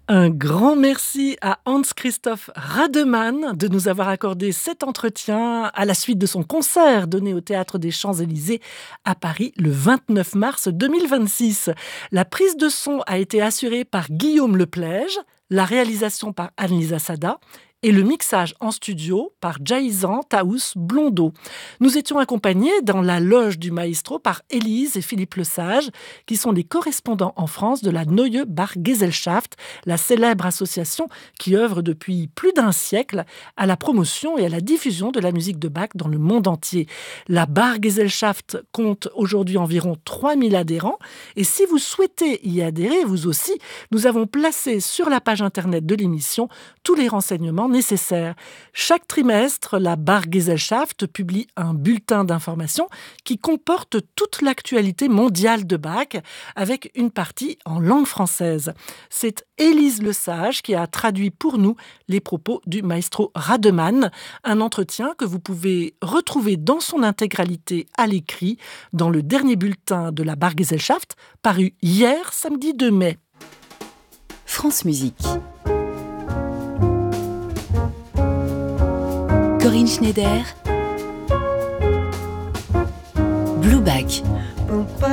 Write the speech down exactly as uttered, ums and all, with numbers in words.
Un grand merci à Hans-Christoph Rademann de nous avoir accordé cet entretien à la suite de son concert donné au Théâtre des Champs-Élysées à Paris le vingt-neuf mars deux mille vingt-six. La prise de son a été assurée par Guillaume Leplège, la réalisation par Anne-Lisa Sada et le mixage en studio par Jaïzan Taous Blondeau. Nous étions accompagnés dans la loge du maestro par Élise et Philippe Lesage, qui sont les correspondants en France de la Neue Bachgesellschaft, la célèbre association qui œuvre depuis plus d'un siècle à la promotion et à la diffusion de la musique de Bach dans le monde entier. La Bachgesellschaft compte aujourd'hui environ trois mille adhérents, et si vous souhaitez y adhérer, vous aussi, nous avons placé sur la page internet de l'émission tous les renseignements nécessaires. Chaque trimestre, la Bachgesellschaft publie un bulletin d'information qui comporte toute l'actualité mondiale de Bach avec une partie en langue française. C'est Élise Lesage qui a traduit pour nous les propos du maestro Rademann, un entretien que vous pouvez retrouver dans son intégralité à l'écrit dans le dernier bulletin de la Bachgesellschaft paru hier, samedi deux mai. France Musique. Corinne Schneider, Blue Bach.